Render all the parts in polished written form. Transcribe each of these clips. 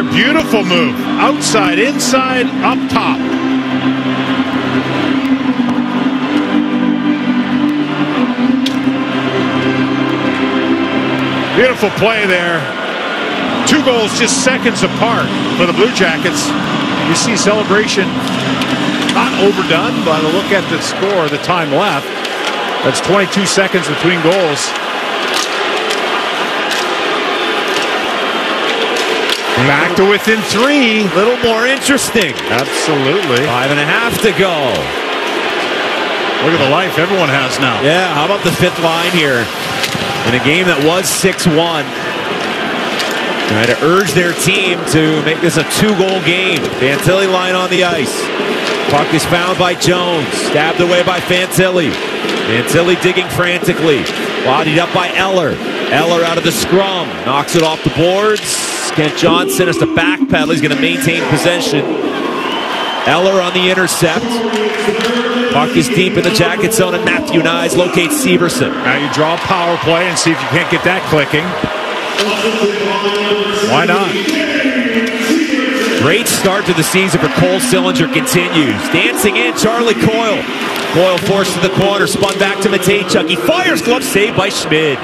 here. Beautiful move. Outside, inside, up top. Beautiful play there. 2 goals just seconds apart for the Blue Jackets. You see celebration not overdone, but a look at the score, the time left. That's 22 seconds between goals. Back to within 3. A little more interesting. Absolutely. 5.5 to go. Look at the life everyone has now. Yeah, how about the 5th line here? In a game that was 6-1. Trying to urge their team to make this a 2-goal game. Fantilli line on the ice. Puck is found by Jones. Stabbed away by Fantilli. Fantilli digging frantically. Bodied up by Eller. Eller out of the scrum. Knocks it off the boards. Kent Johnson has to backpedal. He's going to maintain possession. Eller on the intercept. Puck is deep in the Jacket zone, and Matthew Knies locates Severson. Now you draw a power play and see if you can't get that clicking. Why not? Great start to the season for Cole Sillinger continues. Dancing in, Charlie Coyle. Coyle forced to the corner, spun back to Matejchuk. He fires, glove saved by Schmid.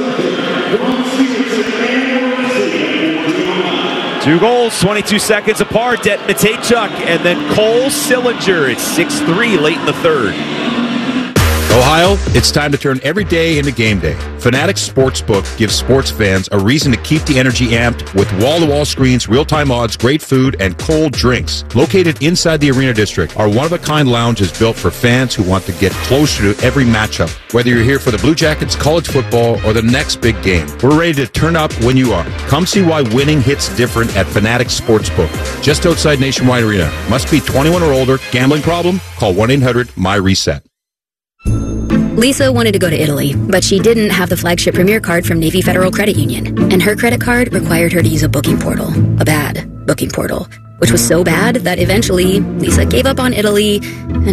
2 goals, 22 seconds apart at Matejchuk, and then Cole Sillinger. It's 6-3 late in the 3rd. Ohio, it's time to turn every day into game day. Fanatics Sportsbook gives sports fans a reason to keep the energy amped with wall-to-wall screens, real-time odds, great food, and cold drinks. Located inside the Arena District, our one-of-a-kind lounge is built for fans who want to get closer to every matchup. Whether you're here for the Blue Jackets, college football, or the next big game, we're ready to turn up when you are. Come see why winning hits different at Fanatics Sportsbook. Just outside Nationwide Arena. Must be 21 or older. Gambling problem? Call 1-800-MY-RESET. Lisa wanted to go to Italy, but she didn't have the flagship Premier card from Navy Federal Credit Union, and her credit card required her to use a booking portal, a bad booking portal, which was so bad that eventually Lisa gave up on Italy and